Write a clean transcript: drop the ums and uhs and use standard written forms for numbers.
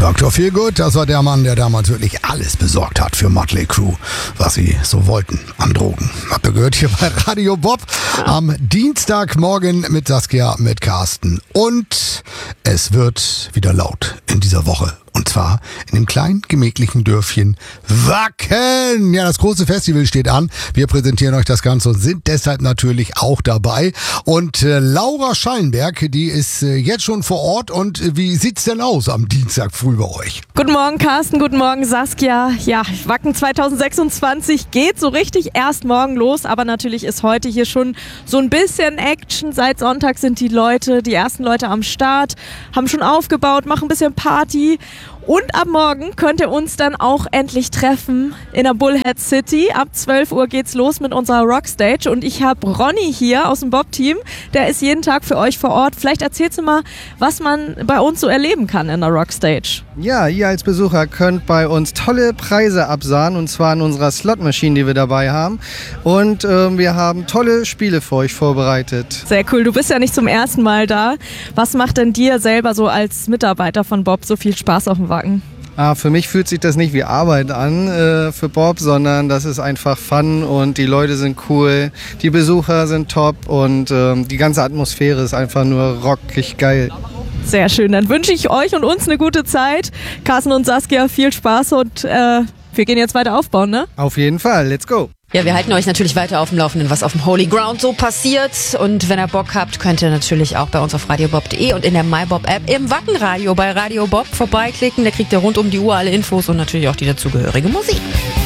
Dr. Feelgood, das war der Mann, der damals wirklich alles besorgt hat für Mötley Crüe, was sie so wollten an Drogen. Habt ihr gehört hier bei Radio Bob am Dienstagmorgen mit Saskia, mit Carsten. Und es wird wieder laut in dieser Woche. Und zwar in dem kleinen, gemächlichen Dörfchen Wacken. Ja, das große Festival steht an. Wir präsentieren euch das Ganze und sind deshalb natürlich auch dabei. Und Laura Schallenberg, die ist jetzt schon vor Ort. Und wie sieht's denn aus am Dienstag früh bei euch? Guten Morgen, Carsten. Guten Morgen, Saskia. Ja, Wacken 2026 geht so richtig erst morgen los. Aber natürlich ist heute hier schon so ein bisschen Action. Seit Sonntag sind die ersten Leute am Start, haben schon aufgebaut, machen ein bisschen Party. Und ab morgen könnt ihr uns dann auch endlich treffen in der Bullhead City. Ab 12 Uhr geht's los mit unserer Rockstage. Und ich habe Ronny hier aus dem Bob-Team. Der ist jeden Tag für euch vor Ort. Vielleicht erzählst du mal, was man bei uns so erleben kann in der Rockstage. Ja, ihr als Besucher könnt bei uns tolle Preise absahen. Und zwar in unserer Slot-Maschine, die wir dabei haben. Und wir haben tolle Spiele für euch vorbereitet. Sehr cool. Du bist ja nicht zum ersten Mal da. Was macht denn dir selber so als Mitarbeiter von Bob so viel Spaß auf dem Wacken? Für mich fühlt sich das nicht wie Arbeit an für Bob, sondern das ist einfach Fun und die Leute sind cool, die Besucher sind top und die ganze Atmosphäre ist einfach nur rockig geil. Sehr schön, dann wünsche ich euch und uns eine gute Zeit. Carsten und Saskia, viel Spaß und wir gehen jetzt weiter aufbauen, ne? Auf jeden Fall, let's go! Ja, wir halten euch natürlich weiter auf dem Laufenden, was auf dem Holy Ground so passiert. Und wenn ihr Bock habt, könnt ihr natürlich auch bei uns auf radiobob.de und in der MyBob-App im Wackenradio bei Radio Bob vorbeiklicken. Da kriegt ihr rund um die Uhr alle Infos und natürlich auch die dazugehörige Musik.